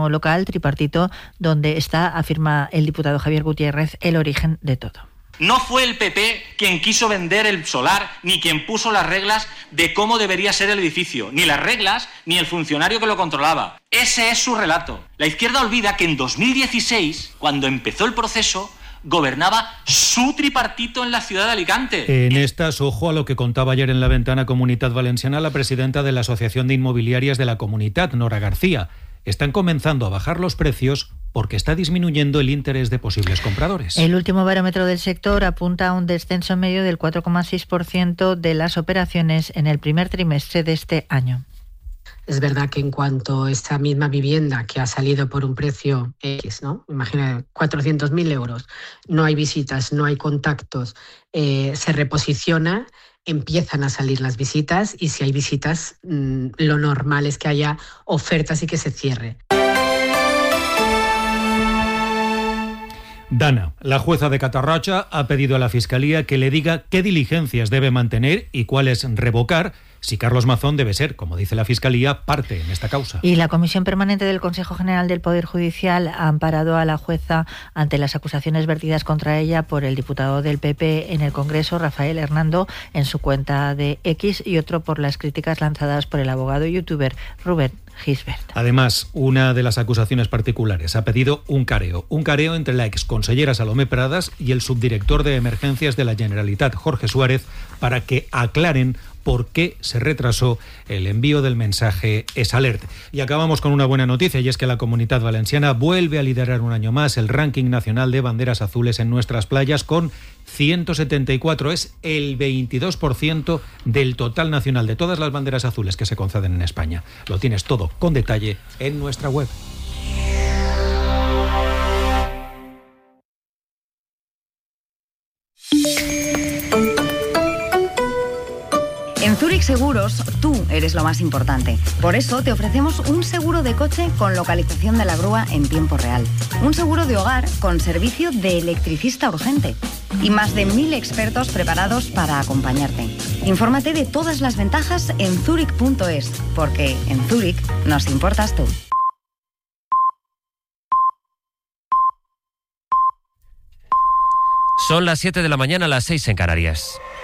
gobierno local, tripartito, donde está, afirma el diputado Javier Gutiérrez, el origen de todo. No fue el PP quien quiso vender el solar, ni quien puso las reglas de cómo debería ser el edificio, ni las reglas, ni el funcionario que lo controlaba. Ese es su relato. La izquierda olvida que en 2016, cuando empezó el proceso, gobernaba su tripartito en la ciudad de Alicante. En estas, ojo a lo que contaba ayer en La Ventana Comunitat Valenciana la presidenta de la Asociación de Inmobiliarias de la Comunitat, Nora García. Están comenzando a bajar los precios porque está disminuyendo el interés de posibles compradores. El último barómetro del sector apunta a un descenso medio del 4,6% de las operaciones en el primer trimestre de este año. Es verdad que en cuanto a esta misma vivienda que ha salido por un precio X, ¿no? Imagina 400.000 euros, no hay visitas, no hay contactos, se reposiciona, empiezan a salir las visitas y si hay visitas, lo normal es que haya ofertas y que se cierre. Dana, la jueza de Catarroja, ha pedido a la Fiscalía que le diga qué diligencias debe mantener y cuáles revocar si Carlos Mazón debe ser, como dice la Fiscalía, parte en esta causa. Y la Comisión Permanente del Consejo General del Poder Judicial ha amparado a la jueza ante las acusaciones vertidas contra ella por el diputado del PP en el Congreso, Rafael Hernando, en su cuenta de X, y otro por las críticas lanzadas por el abogado y youtuber Rubén Gisbert. Además, una de las acusaciones particulares ha pedido un careo entre la exconsellera Salomé Pradas y el subdirector de emergencias de la Generalitat, Jorge Suárez, para que aclaren por qué se retrasó el envío del mensaje EsAlert. Y acabamos con una buena noticia, y es que la Comunitat Valenciana vuelve a liderar un año más el ranking nacional de banderas azules en nuestras playas con 174. Es el 22% del total nacional de todas las banderas azules que se conceden en España. Lo tienes todo con detalle en nuestra web. En Zurich Seguros, tú eres lo más importante. Por eso te ofrecemos un seguro de coche con localización de la grúa en tiempo real. Un seguro de hogar con servicio de electricista urgente. Y más de 1.000 expertos preparados para acompañarte. Infórmate de todas las ventajas en zurich.es, porque en Zurich nos importas tú. Son las 7 de la mañana, las 6 en Canarias.